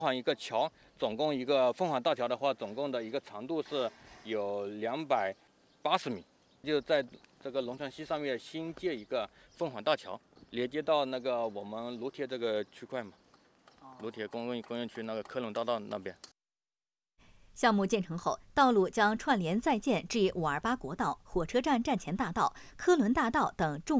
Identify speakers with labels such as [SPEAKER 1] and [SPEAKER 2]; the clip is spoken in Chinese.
[SPEAKER 1] 换一个桥，总共一个凤凰大桥的话，总共的一个长度是有280米，就在这个龙泉溪上面新建一个凤凰大桥，连接到那个我们芦铁这个区块嘛，芦铁工业区那个科伦大道那边。
[SPEAKER 2] 项目建成后，道路将串联在建至528国道、火车站站前大道、科伦大道等重